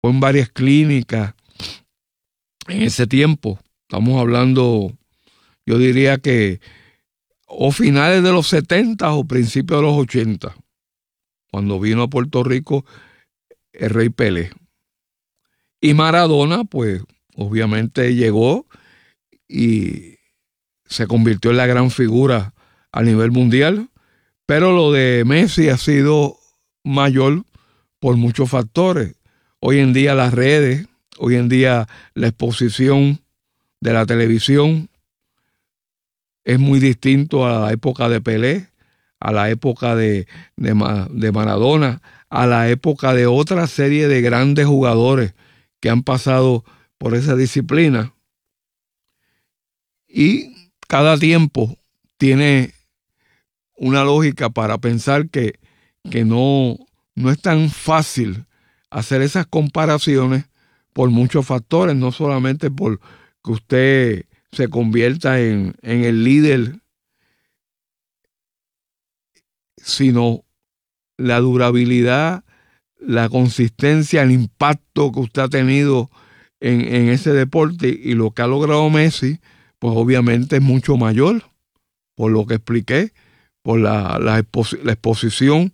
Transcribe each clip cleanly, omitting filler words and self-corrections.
fue en varias clínicas en ese tiempo. Estamos hablando, yo diría que o finales de los 70 o principios de los 80, cuando vino a Puerto Rico el Rey Pelé. Y Maradona, pues, obviamente llegó y se convirtió en la gran figura a nivel mundial, pero lo de Messi ha sido mayor por muchos factores. Hoy en día las redes, hoy en día la exposición de la televisión es muy distinto a la época de Pelé, a la época de Maradona, a la época de otra serie de grandes jugadores que han pasado por esa disciplina. Y cada tiempo tiene una lógica para pensar que no es tan fácil hacer esas comparaciones por muchos factores, no solamente por que usted se convierta en el líder, sino la durabilidad, la consistencia, el impacto que usted ha tenido en ese deporte, y lo que ha logrado Messi, pues obviamente es mucho mayor, por lo que expliqué, por la exposición,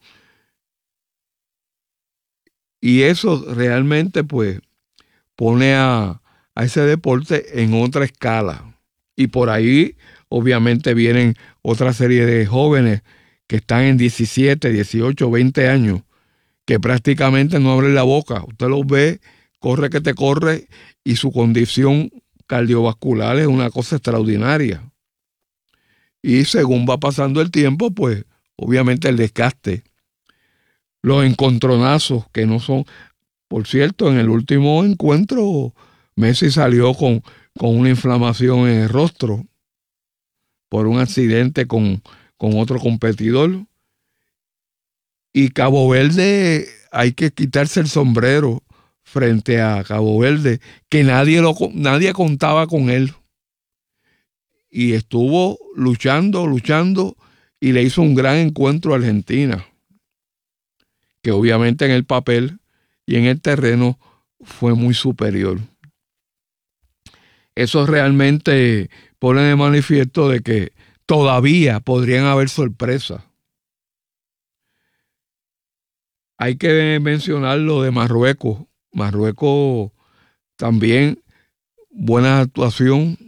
y eso realmente pues pone a ese deporte en otra escala. Y por ahí obviamente vienen otra serie de jóvenes que están en 17, 18, 20 años, que prácticamente no abren la boca. Usted los ve, corre que te corre, y su condición cardiovascular es una cosa extraordinaria. Y según va pasando el tiempo, pues obviamente el desgaste, los encontronazos que no son. Por cierto, en el último encuentro, Messi salió con una inflamación en el rostro por un accidente con otro competidor. Y Cabo Verde, hay que quitarse el sombrero frente a Cabo Verde, que nadie contaba con él. Y estuvo luchando, y le hizo un gran encuentro a Argentina, que obviamente en el papel y en el terreno fue muy superior. Eso realmente pone de manifiesto de que todavía podrían haber sorpresas. Hay que mencionar lo de Marruecos. Marruecos también, buena actuación.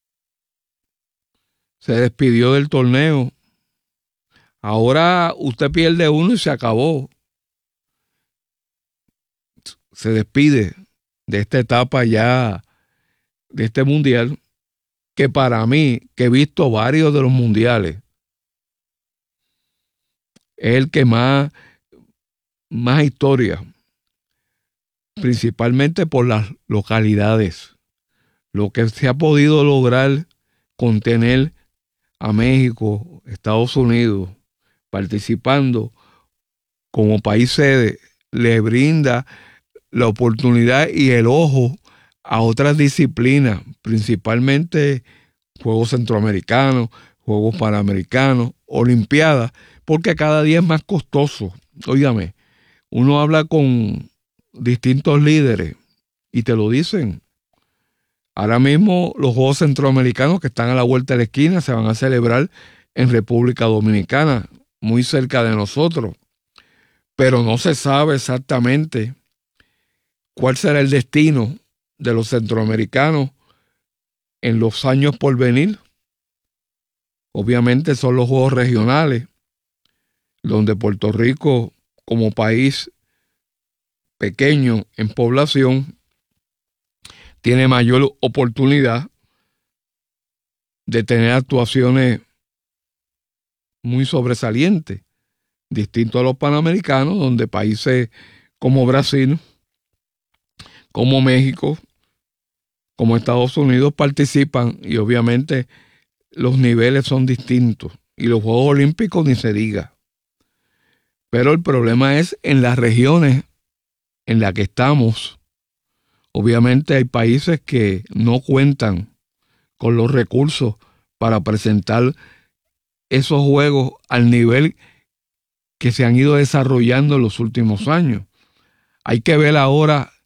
Se despidió del torneo. Ahora usted pierde uno y se acabó. Se despide de esta etapa ya, de este mundial, que para mí, que he visto varios de los mundiales, es el que más historia, principalmente por las localidades. Lo que se ha podido lograr contener a México, Estados Unidos, participando como país sede, le brinda la oportunidad y el ojo a otras disciplinas, principalmente Juegos Centroamericanos, Juegos Panamericanos, Olimpiadas, porque cada día es más costoso. Óigame, uno habla con distintos líderes y te lo dicen. Ahora mismo los Juegos Centroamericanos, que están a la vuelta de la esquina, se van a celebrar en República Dominicana, muy cerca de nosotros. Pero no se sabe exactamente cuál será el destino de los centroamericanos en los años por venir. Obviamente son los Juegos regionales, donde Puerto Rico, como país pequeño en población, tiene mayor oportunidad de tener actuaciones muy sobresalientes, distinto a los panamericanos, donde países como Brasil, como México, como Estados Unidos participan, y obviamente los niveles son distintos, y los Juegos Olímpicos ni se diga. Pero el problema es en las regiones en las que estamos. Obviamente hay países que no cuentan con los recursos para presentar esos juegos al nivel que se han ido desarrollando en los últimos años. Hay que ver ahora